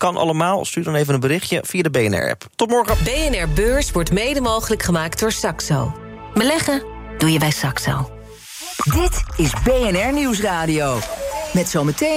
kan allemaal. Stuur dan even een berichtje via de BNR-app. Tot morgen. BNR Beurs wordt mede mogelijk gemaakt door Saxo. Beleggen doe je bij Saxo. Dit is BNR Nieuwsradio. Met zometeen